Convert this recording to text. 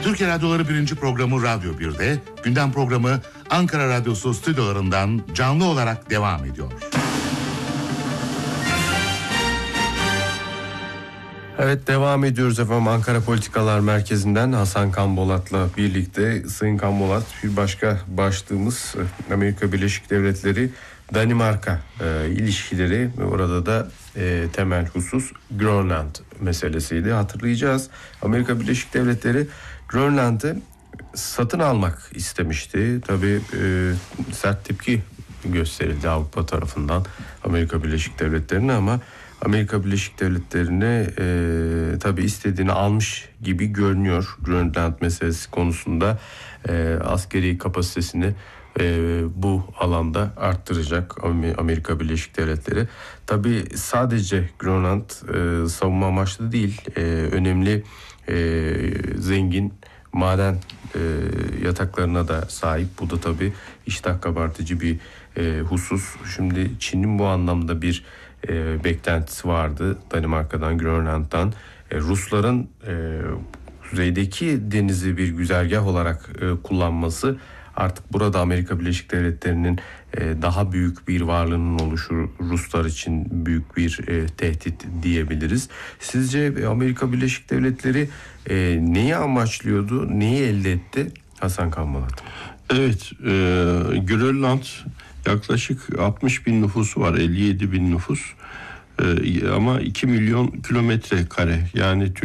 Türkiye Radyoları 1. programı Radyo 1'de, gündem programı Ankara Radyosu stüdyolarından canlı olarak devam ediyor. Evet, devam ediyoruz efendim. Ankara Politikalar Merkezi'nden Hasan Kanbolat'la birlikte. Sayın Kanbolat, bir başka başlığımız Amerika Birleşik Devletleri Danimarka ilişkileri ve orada da temel husus Grönland meselesiydi. Hatırlayacağız, Amerika Birleşik Devletleri Grönland'ı satın almak istemişti. Tabii sert tepki gösterildi Avrupa tarafından Amerika Birleşik Devletleri'ne, ama Amerika Birleşik Devletleri'ne tabii istediğini almış gibi görünüyor. Grönland meselesi konusunda askeri kapasitesini bu alanda arttıracak Amerika Birleşik Devletleri. Tabii sadece Grönland savunma amaçlı değil, önemli zengin maden yataklarına da sahip. Bu da tabii iştah kabartıcı bir husus. Şimdi Çin'in bu anlamda bir beklentisi vardı Danimarka'dan, Grönland'dan. Rusların kuzeydeki denizi bir güzergah olarak kullanması artık burada Amerika Birleşik Devletleri'nin daha büyük bir varlığının oluşu Ruslar için büyük bir tehdit diyebiliriz. Sizce Amerika Birleşik Devletleri neyi amaçlıyordu, neyi elde etti Hasan Kanbolat? Evet, Grönland yaklaşık 60 bin nüfusu var, 57 bin nüfus ama 2 milyon kilometre kare, yani